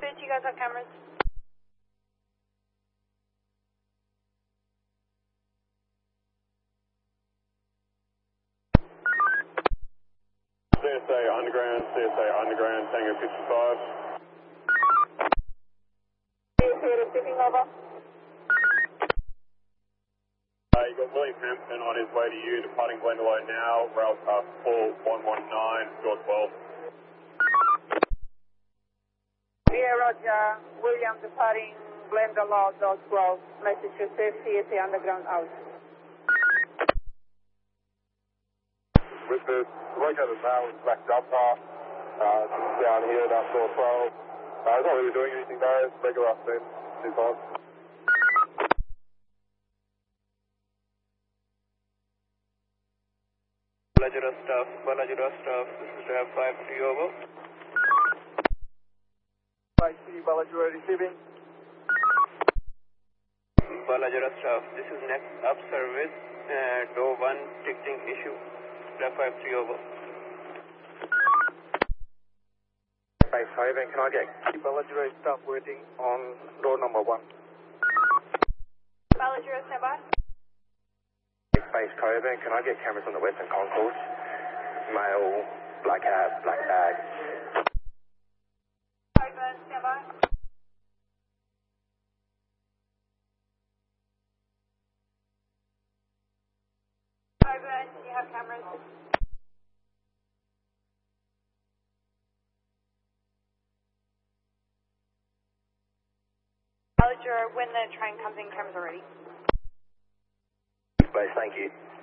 Bridge, you guys have cameras? CSA Underground, Tango 55. CSA receiving over. You got William Hampton on his way to you, departing Glendalough now, rail car full 119, door 12. Yeah, Roger. William departing Glendalough, door 12. Message received, CSA Underground out. With the located now is backed up down here, down door 12. It's not really doing anything there, it's regular steam, is on. Balajura staff, this is Rev 53 over. 53 Balajura receiving. Balajura staff, this is next up service, door 1 ticketing issue, Rev 53 over. Base Haven, can I get Balajura staff waiting on door number 1? Balajura, stand by. Base Coven, can I get cameras on the western concourse? Male, black hat, black bag. Coven, stand by. Coven, you have cameras? Balajura, when the train comes in, cameras are ready. Base, thank you.